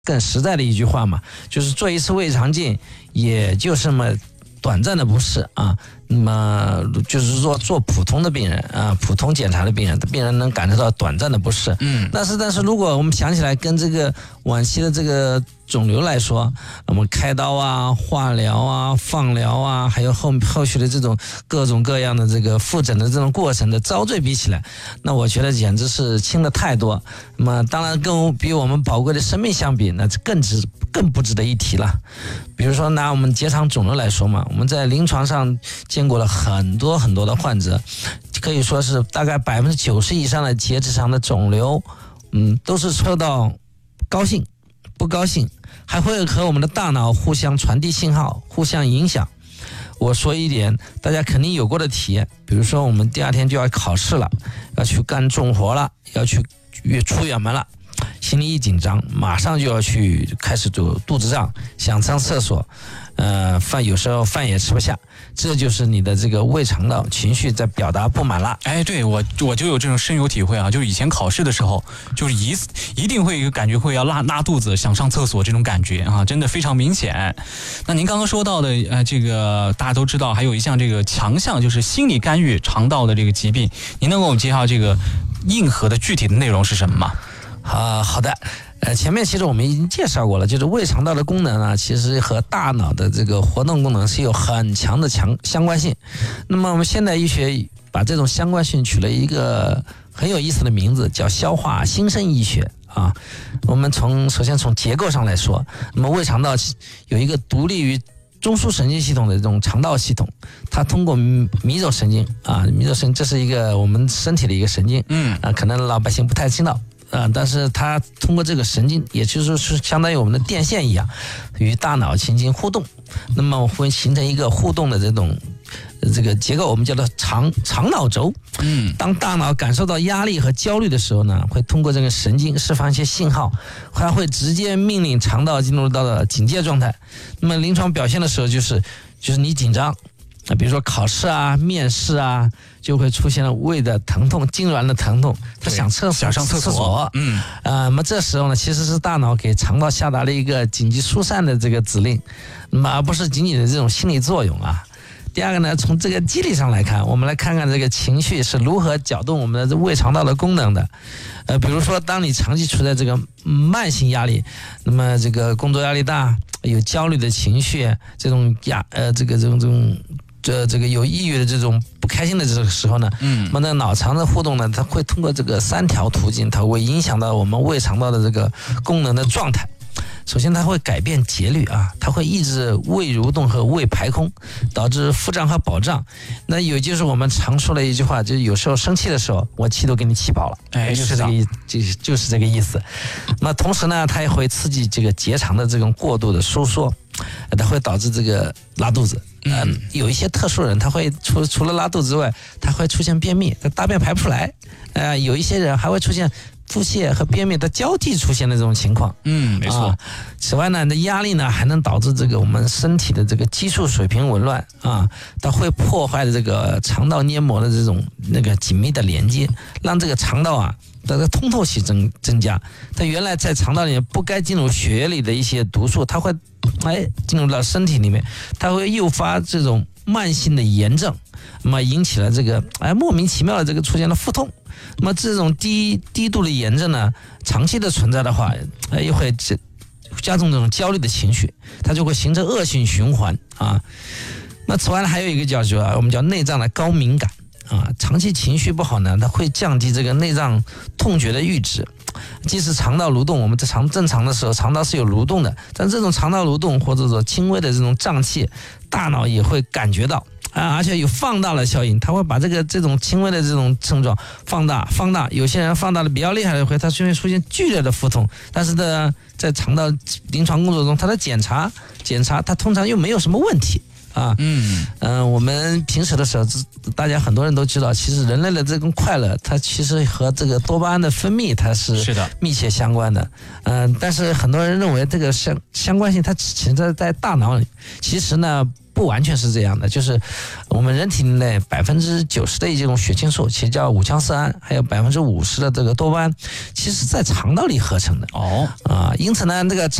更实在的一句话嘛，就是做一次胃肠镜，也就是这么短暂的不适啊。那么就是说做普通的病人啊，普通检查的病人能感受到短暂的不适。但是如果我们想起来跟这个晚期的这个肿瘤来说，我们开刀啊、化疗啊、放疗啊，还有后续的这种各种各样的这个复诊的这种过程的遭罪比起来，那我觉得简直是轻的太多。那么当然比我们宝贵的生命相比，那更不值得一提了。比如说拿我们结肠肿瘤来说嘛，我们在临床上见过了很多的患者，可以说是大概90%以上的结直肠的肿瘤，都是受到高兴、不高兴，还会和我们的大脑互相传递信号，互相影响。我说一点大家肯定有过的体验，比如说我们第2天就要考试了，要去干重活了，要去出远门了，心里一紧张，马上就要去开始走肚子胀，想上厕所，有时候饭也吃不下，这就是你的这个胃肠道情绪在表达不满了。 哎，对，我就有这种深有体会啊，就是以前考试的时候，就是一定会感觉会要拉肚子，想上厕所这种感觉啊，真的非常明显。那您刚刚说到的这个大家都知道，还有一项这个强项就是心理干预肠道的这个疾病，您能给我们介绍这个硬核的具体的内容是什么吗？ 好的。前面其实我们已经介绍过了，就是胃肠道的功能呢，其实和大脑的这个活动功能是有很强的相关性。那么我们现代医学把这种相关性取了一个很有意思的名字，叫消化新生医学啊。我们首先从结构上来说，那么胃肠道有一个独立于中枢神经系统的这种肠道系统，它通过迷走神经啊，迷走神经这是一个我们身体的一个神经，可能老百姓不太知道。但是它通过这个神经，也就是说是相当于我们的电线一样，与大脑进行互动，那么会形成一个互动的这个结构，我们叫做肠脑轴。当大脑感受到压力和焦虑的时候呢，会通过这个神经释放一些信号，它会直接命令肠道进入到了警戒状态。那么临床表现的时候就是你紧张，比如说考试啊、面试啊，就会出现了胃的疼痛、痉挛的疼痛，他想上厕所。那么这时候呢，其实是大脑给肠道下达了一个紧急疏散的这个指令，那么而不是仅仅的这种心理作用啊。第二个呢，从这个机理上来看，我们来看看这个情绪是如何搅动我们的胃肠道的功能的。比如说，当你长期处在这个慢性压力，那么这个工作压力大，有焦虑的情绪，这种有抑郁的这种不开心的这个时候呢，那么脑肠的互动呢，它会通过这个3条途径，它会影响到我们胃肠道的这个功能的状态。首先它会改变节律啊，它会抑制胃蠕动和胃排空，导致腹胀和饱胀。那也就是我们常说的一句话，就是有时候生气的时候，我气都给你气饱了，就是这个意思。那同时呢，它也会刺激这个结肠的这种过度的收缩，它会导致这个拉肚子。有一些特殊人，他会除了拉肚子之外，他会出现便秘，他大便排不出来。有一些人还会出现腹泻和便秘的交替出现的这种情况。没错。此外呢，压力呢还能导致这个我们身体的这个激素水平紊乱啊，它会破坏这个肠道黏膜的这种紧密的连接，让这个肠道啊它的通透性增加。它原来在肠道里面不该进入血液里的一些毒素，它会进入到身体里面，它会诱发这种慢性的炎症，那么引起了这个莫名其妙的这个出现了腹痛。那么这种低度的炎症呢，长期的存在的话，也会加重这种焦虑的情绪，它就会形成恶性循环啊。那此外呢，还有一个叫做我们叫内脏的高敏感啊，长期情绪不好呢，它会降低这个内脏痛觉的阈值。即使肠道蠕动，我们在正常的时候，肠道是有蠕动的，但这种肠道蠕动或者说轻微的这种胀气，大脑也会感觉到而且有放大的效应，它会把这种轻微的这种症状放大。有些人放大的比较厉害的会，它就会出现剧烈的腹痛。但是呢，在肠道临床工作中，它的检查，它通常又没有什么问题。我们平时的时候，大家很多人都知道，其实人类的这种快乐，它其实和这个多巴胺的分泌它是密切相关的。但是很多人认为这个相关性它只存在在大脑里，其实呢不不完全是这样的，就是我们人体内90%的这种血清素，其实叫五羟色胺，还有50%的这个多巴胺，其实在肠道里合成的。因此呢，这个